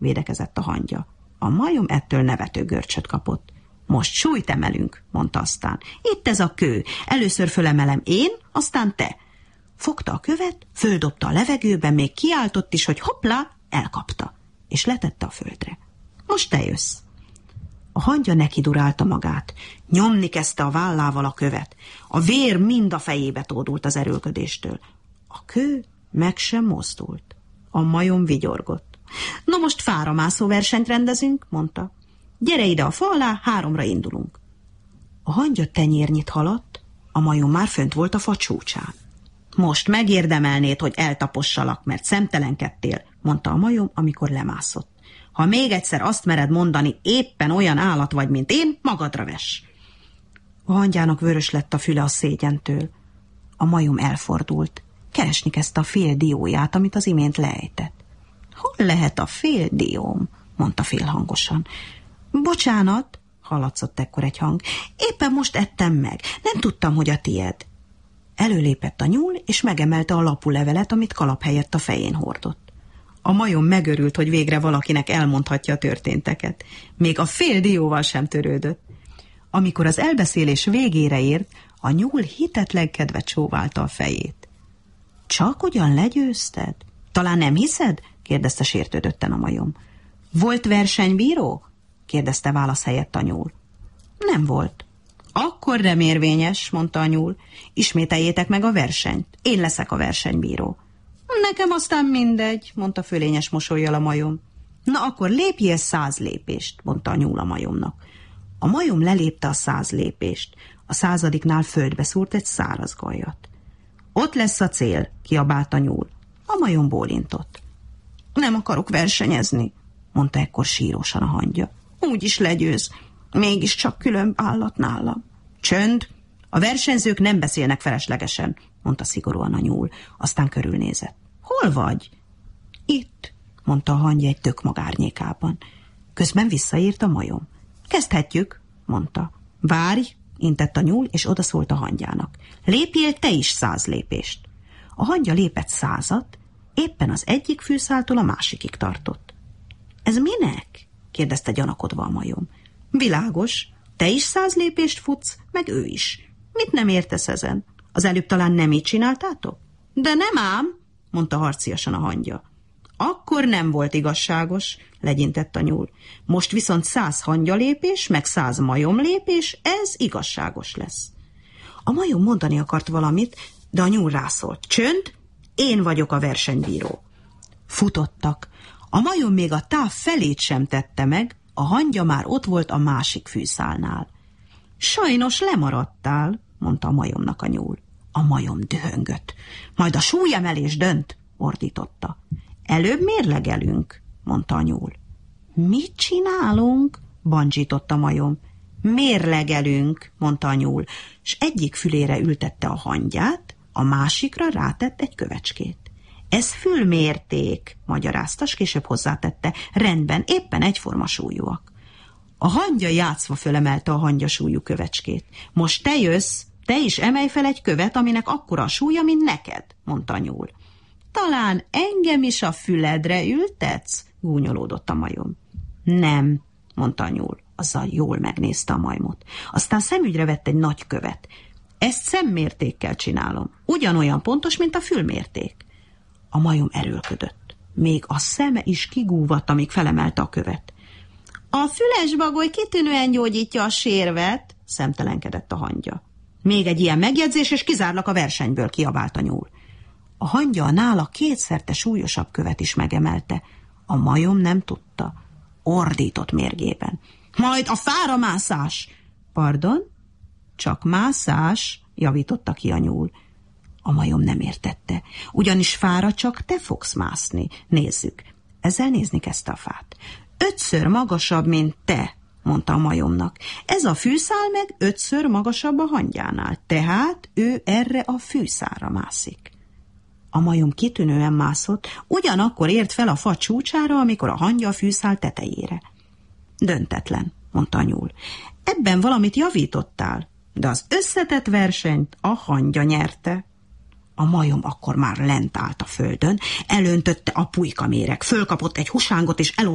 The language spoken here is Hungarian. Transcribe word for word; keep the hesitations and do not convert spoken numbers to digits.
védekezett a hangya. A majom ettől nevető görcsöt kapott. Most súlyt emelünk, mondta aztán. Itt ez a kő, először fölemelem én, aztán te. Fogta a követ, földobta a levegőbe, még kiáltott is, hogy hoppá, elkapta, és letette a földre. Most te jössz. A hangya neki durálta magát. Nyomni kezdte a vállával a követ. A vér mind a fejébe tódult az erőlködéstől. A kő meg sem mozdult. A majom vigyorgott. No most fáramászó versenyt rendezünk, mondta. Gyere ide a fa alá, háromra indulunk. A hangya tenyérnyit haladt, a majom már fönt volt a fa csúcsán. Most megérdemelnéd, hogy eltapossalak, mert szemtelenkedtél, mondta a majom, amikor lemászott. Ha még egyszer azt mered mondani, éppen olyan állat vagy, mint én, magadra vess. A hangyának vörös lett a füle a szégyentől. A majom elfordult. Keresni kezdte a fél dióját, amit az imént leejtett. Hol lehet a fél dióm? Mondta félhangosan. Bocsánat, hallatszott ekkor egy hang. Éppen most ettem meg. Nem tudtam, hogy a tied. Előlépett a nyúl, és megemelte a lapulevelet, amit kalap helyett a fején hordott. A majom megörült, hogy végre valakinek elmondhatja a történteket. Még a fél dióval sem törődött. Amikor az elbeszélés végére ért, a nyúl hitetlenkedve csóválta a fejét. Csak ugyan legyőzted? Talán nem hiszed? Kérdezte sértődötten a majom. Volt versenybíró? Kérdezte válasz helyett a nyúl. Nem volt. Akkor nem érvényes, mondta a nyúl. Ismételjétek meg a versenyt. Én leszek a versenybíró. Nekem aztán mindegy, mondta fölényes mosollyal a majom. Na akkor lépjél száz lépést, mondta a nyúl a majomnak. A majom lelépte a száz lépést. A századiknál földbe szúrt egy száraz gajat. Ott lesz a cél, kiabált a nyúl. A majom bólintott. Nem akarok versenyezni, mondta ekkor sírosan a hangya. Úgyis legyőz, mégiscsak különb állat nálam. Csönd, a versenyzők nem beszélnek feleslegesen, mondta szigorúan a nyúl, aztán körülnézett. Hol vagy? Itt, mondta a hangya egy tök magárnyékában. Közben visszaírt a majom. Kezdhetjük, mondta. Várj, intett a nyúl, és odaszólt a hangyának. Lépjél te is száz lépést. A hangya lépett százat, éppen az egyik fűszáltól a másikig tartott. Ez minek? kérdezte gyanakodva a majom. Világos, te is száz lépést futsz, meg ő is. Mit nem értesz ezen? Az előbb talán nem így csináltátok? De nem ám, mondta harciasan a hangya. Akkor nem volt igazságos, legyintett a nyúl. Most viszont száz hangya lépés, meg száz majom lépés, ez igazságos lesz. A majom mondani akart valamit, de a nyúl rászólt. Csönd, én vagyok a versenybíró. Futottak. A majom még a táv felét sem tette meg, a hangya már ott volt a másik fűszálnál. Sajnos lemaradtál, mondta a majomnak a nyúl. A majom dühöngött. Majd a súlyemelés dönt, ordította. Előbb mérlegelünk, mondta a nyúl. Mit csinálunk? Bandzsított a majom. Mérlegelünk, mondta a nyúl, s egyik fülére ültette a hangyát, a másikra rátett egy kövecskét. Ez fülmérték, magyarázta, s később hozzátette. Rendben, éppen egyforma súlyúak. A hangya játszva fölemelte a hangyasúlyú kövecskét. Most te jössz, te is emelj fel egy követ, aminek akkora a súlya, mint neked, mondta a nyúl. Talán engem is a füledre ültetsz? Gúnyolódott a majom. Nem, mondta a nyúl, azzal jól megnézte a majmot. Aztán szemügyre vett egy nagy követ. Ezt szemmértékkel csinálom, ugyanolyan pontos, mint a fülmérték. A majom erőlködött. Még a szeme is kigúvadt, amíg felemelte a követ. A füles bagoly kitűnően gyógyítja a sérvet, szemtelenkedett a hangya. Még egy ilyen megjegyzés, és kizárlak a versenyből, kiabált a nyúl. A hangya a nála kétszerte súlyosabb követ is megemelte. A majom nem tudta. Ordított mérgében. Majd a fáramászás! Pardon? Csak mászás, javította ki a nyúl. A majom nem értette. Ugyanis fára csak te fogsz mászni. Nézzük. Ezzel nézni kezdte a fát. Ötször magasabb, mint te, mondta a majomnak. Ez a fűszál meg ötször magasabb a hangyánál, tehát ő erre a fűszálra mászik. A majom kitűnően mászott, ugyanakkor ért fel a fa csúcsára, amikor a hangya a fűszál tetejére. Döntetlen, mondta a nyúl. Ebben valamit javítottál, de az összetett versenyt a hangya nyerte. A majom akkor már lent állt a földön, elöntötte a pulykaméreg, fölkapott egy husángot és elolvasztotta